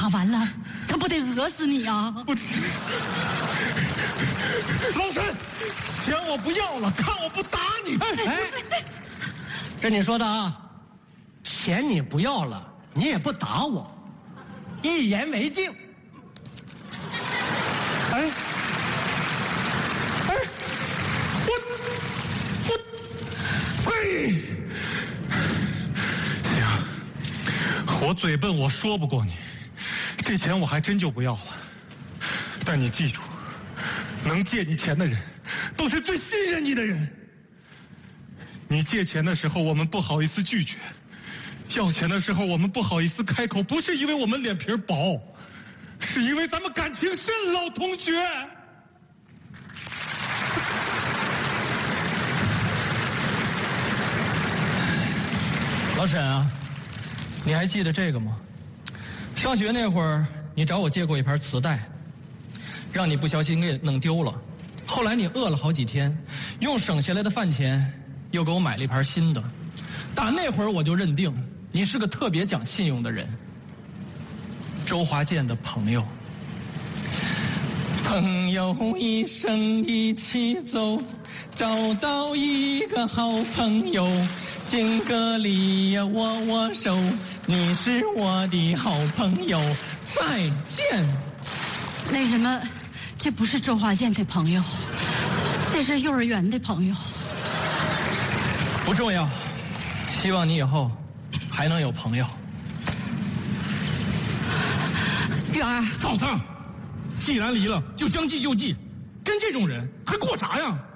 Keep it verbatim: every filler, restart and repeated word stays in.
打完了，他不得讹死你啊！ 我老沈，钱我不要了，看我不打你！ 哎，这你说的啊，钱你不要了，你也不打我，一言为定。 哎，哎，我我，嘿，行，我嘴笨，我说不过你，这钱我还真就不要了。但你记住，能借你钱的人，都是最信任你的人。你借钱的时候，我们不好意思拒绝；要钱的时候，我们不好意思开口，不是因为我们脸皮薄。是因为咱们感情深，老同学。 老沈啊，你还记得这个吗？上学那会儿，你找我借过一盘磁带，让你不小心给弄丢了。后来你饿了好几天，用省下来的饭钱又给我买了一盘新的。打那会儿我就认定你是个特别讲信用的人。周华健的朋友，朋友一生一起走，找到一个好朋友，敬个礼呀，握握手，你是我的好朋友，再见。 那什么，这不是周华健的朋友，这是幼儿园的朋友。 不重要，希望你以后还能有朋友。 元儿， 嫂子，既然离了，就将计就计，跟这种人还过啥呀？